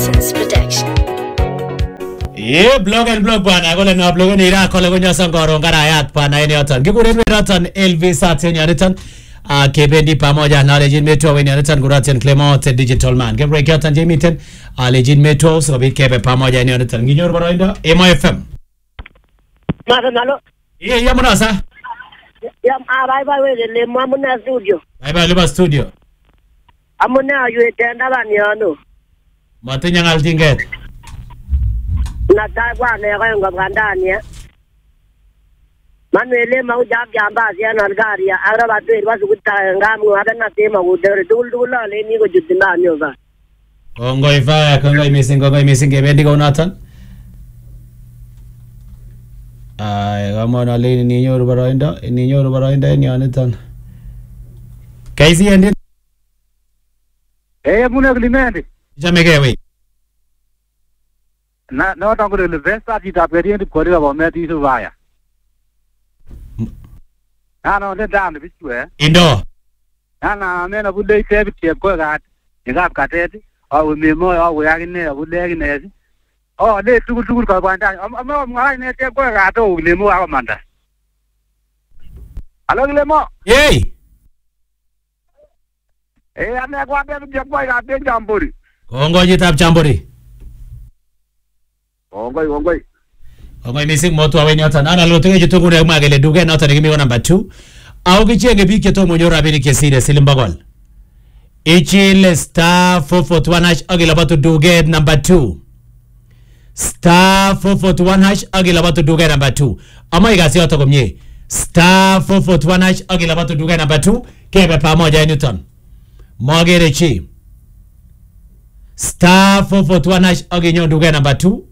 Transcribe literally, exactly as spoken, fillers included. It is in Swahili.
Licensed Production. Yeah, blog and blog bana kole no blog ni ra kole konyo sangoro ngarayat bana ene yoton. Kikuren weroton Elvis Aten yaniton. Ah kebendi pamoja na Legend Metro wen yaniton kuraten Clement Digital Man. Ke break yoton jemiten ah Legend Metro so bit kebe pamoja ene yaniton. Ginyor boroindo Emo F M. Mara nalo. Yeah, ya muna sa. Ya bye bye we le mamuna studio. Bye bye liba studio. Amuna yu etenda banyano. Matinya ngal tinget. Natagwa ne ko ngabandani ya. Manuele mau jab jamba sia nalgaria ara batu irwa sukutta ngamu adana tema udere dul dul le ni ko jutinda nyoga. Kongo ifa kongo missing kongo missing kebendi ko natan. Ay kama na le ni nyoru barainda ni nyoru barainda ni anitan. Kaisi ende. Eh muna glimende. Jamege we. Na na tango le vesta di taperi di kore ba me ti su vaya. Na no le dan bi tu eh. Indo. Na na me na bu le te bi te ko ga. Ni ga ka te ti. O me mo o we ya ne bu le ne si. O le tu tu ko ba nda. Am am ma ne te ko ga to le mo a manda. Alo le mo. Yey. Eh ane kwa be bi ko ga te jambori. Kongo jitap jambori. Ongoi ongoi. Ongoi missing moto aweni yotan. Ana lotuge jitungu ne magele duge na yotan gimi number two. Au kichenge bike to monyora bini kesire silimbagol. Ichile star four four one hash agila batu duge number two. Star four four one hash agila batu duge number two. Ama igasi yoto kumye. Star four four one hash agila batu duge number two. Kebe pamoja Newton. Mogere chi. Star four four one hash aginyo duge number two.